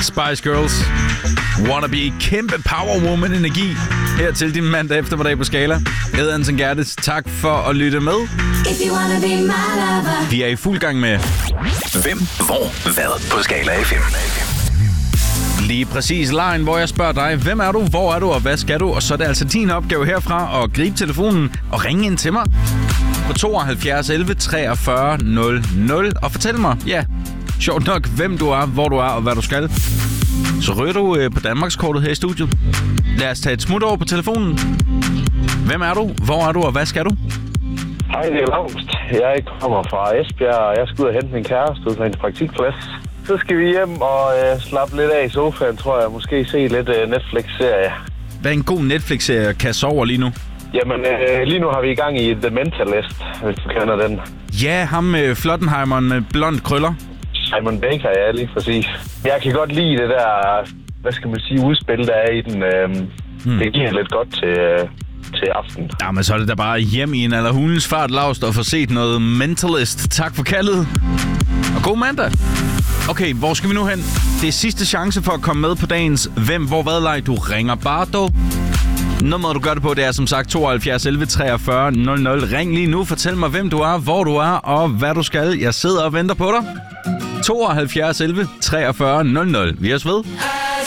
Spice Girls. Wanna be kæmpe powerwoman energi her til din mandag eftermiddag på Skala. Jeg hedder Anton Gerdes. Tak for at lytte med. Vi er i fuld gang med Hvem, hvor, hvad på Skala FM. lige præcis lejen, hvor jeg spørger dig, hvem er du, hvor er du og hvad skal du? Og så er det altså din opgave herfra at gribe telefonen og ringe ind til mig på 72 11 43 00 og fortæl mig, ja, sjovt nok, hvem du er, hvor du er og hvad du skal. Så ryger du på Danmarkskortet her i studiet. Lad os tage et smut over på telefonen. Hvem er du, hvor er du og hvad skal du? Hej, det er Laust. Jeg kommer fra Esbjerg, og jeg skal ud og hente min kæreste ud fra hendes praktikplads. Så skal vi hjem og slappe lidt af i sofaen, tror jeg. Måske se lidt Netflix-serie. Hvad er en god Netflix-serie kan sove lige nu? Jamen, lige nu har vi i gang i The Mentalist, hvis du kender den. Ja, ham med Flottenheimeren med blond krøller. Simon Baker, ja, lige præcis. Jeg kan godt lide det der, hvad skal man sige, udspil, der er i den. Det giver lidt godt til aften. Jamen, så er det da bare hjem i en eller hundens fart, Laust, og få set noget Mentalist. Tak for kaldet. Og god mandag. Okay, hvor skal vi nu hen? Det er sidste chance for at komme med på dagens Hvem, hvor, hvad leg. Du ringer bare dog. Nummeret, du gør det på, det er som sagt 72 11 43 00. Ring lige nu. Fortæl mig, hvem du er, hvor du er og hvad du skal. Jeg sidder og venter på dig. 72 11 43 00. Vi høres ved.